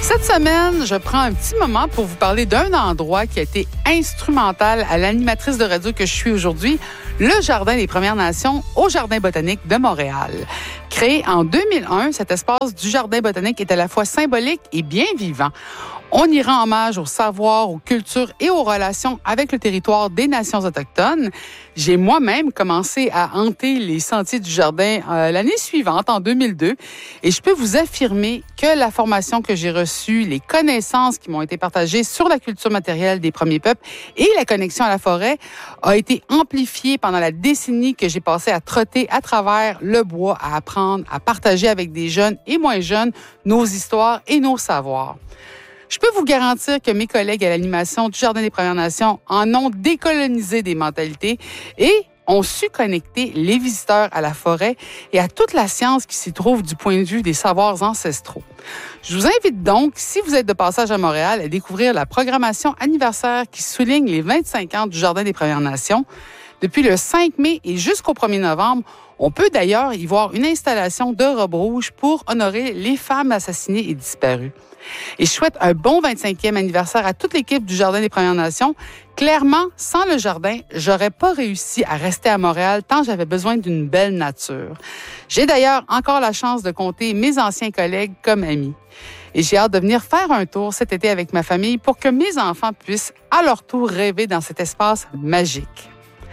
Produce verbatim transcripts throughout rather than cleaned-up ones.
Cette semaine, je prends un petit moment pour vous parler d'un endroit qui a été instrumental à l'animatrice de radio que je suis aujourd'hui, le Jardin des Premières Nations au Jardin botanique de Montréal. Créé en deux mille un, cet espace du Jardin botanique est à la fois symbolique et bien vivant. On y rend hommage au savoir, aux cultures et aux relations avec le territoire des nations autochtones. J'ai moi-même commencé à hanter les sentiers du jardin euh, l'année suivante, en deux mille deux, et je peux vous affirmer que la formation que j'ai reçue, les connaissances qui m'ont été partagées sur la culture matérielle des premiers peuples et la connexion à la forêt a été amplifiée pendant la décennie que j'ai passée à trotter à travers le bois, à apprendre, à partager avec des jeunes et moins jeunes nos histoires et nos savoirs. Je peux vous garantir que mes collègues à l'animation du Jardin des Premières Nations en ont décolonisé des mentalités et ont su connecter les visiteurs à la forêt et à toute la science qui s'y trouve du point de vue des savoirs ancestraux. Je vous invite donc, si vous êtes de passage à Montréal, à découvrir la programmation anniversaire qui souligne les vingt-cinq ans du Jardin des Premières Nations. Depuis le cinq mai et jusqu'au premier novembre, on peut d'ailleurs y voir une installation de robes rouges pour honorer les femmes assassinées et disparues. Et je souhaite un bon vingt-cinquième anniversaire à toute l'équipe du Jardin des Premières Nations. Clairement, sans le jardin, j'aurais pas réussi à rester à Montréal tant j'avais besoin d'une belle nature. J'ai d'ailleurs encore la chance de compter mes anciens collègues comme amis. Et j'ai hâte de venir faire un tour cet été avec ma famille pour que mes enfants puissent à leur tour rêver dans cet espace magique.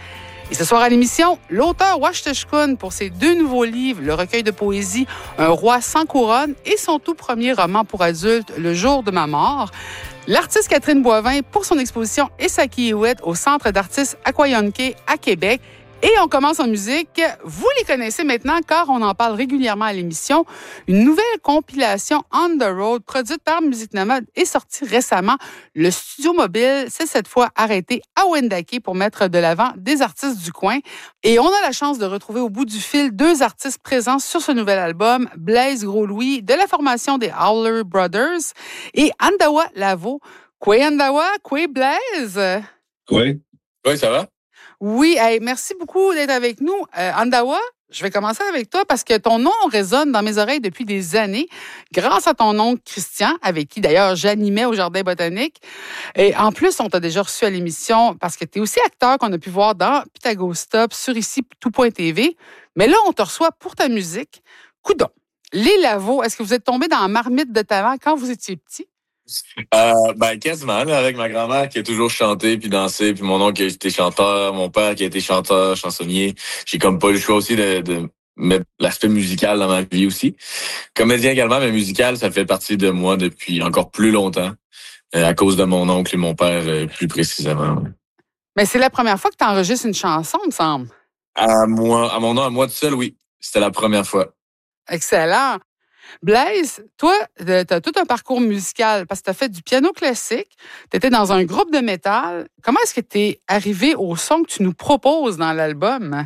Et ce soir à l'émission, l'auteur Ouachitashkun pour ses deux nouveaux livres, le recueil de poésie Un roi sans couronne et son tout premier roman pour adultes, Le jour de ma mort. L'artiste Catherine Boivin pour son exposition Essakiwet au Centre d'artistes Aquayonke à Québec. Et on commence en musique. Vous les connaissez maintenant car on en parle régulièrement à l'émission. Une nouvelle compilation On the Road produite par Musique Nomade est sortie récemment. Le studio mobile s'est cette fois arrêté à Wendake pour mettre de l'avant des artistes du coin. Et on a la chance de retrouver au bout du fil deux artistes présents sur ce nouvel album, Blaise Gros-Louis de la formation des Howler Brothers et Andawa Lavo. Quoi Andawa? Quoi Blaise? Oui. Oui, ça va? Oui, hey, merci beaucoup d'être avec nous. Euh, Andawa, je vais commencer avec toi parce que ton nom résonne dans mes oreilles depuis des années grâce à ton oncle Christian, avec qui d'ailleurs j'animais au Jardin botanique. Et en plus, on t'a déjà reçu à l'émission parce que tu es aussi acteur qu'on a pu voir dans Pythago Stop sur ici tout point T V. Mais là, on te reçoit pour ta musique. Coudon, les Lavaux, est-ce que vous êtes tombés dans la marmite de talent quand vous étiez petit? Euh, ben, quasiment, là, avec ma grand-mère qui a toujours chanté puis dansé, puis mon oncle qui a été chanteur, mon père qui a été chanteur, chansonnier. J'ai comme pas eu le choix aussi de, de mettre l'aspect musical dans ma vie aussi. Comédien également, mais musical, ça fait partie de moi depuis encore plus longtemps, euh, à cause de mon oncle et mon père, euh, plus précisément. Mais c'est la première fois que tu enregistres une chanson, me semble. À moi, à mon nom, à moi tout seul, oui. C'était la première fois. Excellent. Blaise, toi, tu as tout un parcours musical parce que tu as fait du piano classique, tu étais dans un groupe de métal. Comment est-ce que tu es arrivé au son que tu nous proposes dans l'album?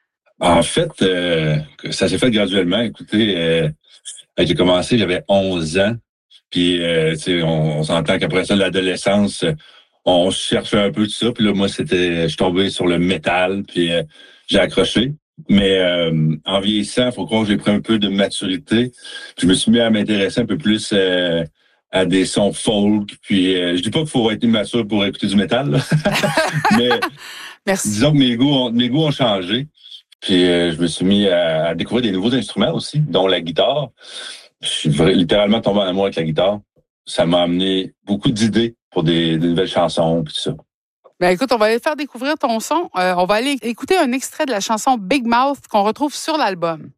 En fait, euh, ça s'est fait graduellement. Écoutez, euh, j'ai commencé, j'avais onze ans. Puis, euh, tu sais, on, on s'entend qu'après ça, l'adolescence, on cherchait un peu de ça. Puis là, moi, c'était, je suis tombé sur le métal, puis euh, j'ai accroché. Mais euh, en vieillissant, il faut croire que j'ai pris un peu de maturité. Je me suis mis à m'intéresser un peu plus euh, à des sons folk. Puis euh, je dis pas qu'il faut être immature pour écouter du métal, là. Mais Merci. Disons que mes goûts ont, mes goûts ont changé. Puis euh, je me suis mis à, à découvrir des nouveaux instruments aussi, dont la guitare. Je suis littéralement tombé en amour avec la guitare. Ça m'a amené beaucoup d'idées pour des, des nouvelles chansons puis tout ça. Ben écoute, on va aller faire découvrir ton son. Euh, on va aller écouter un extrait de la chanson Big Mouth qu'on retrouve sur l'album.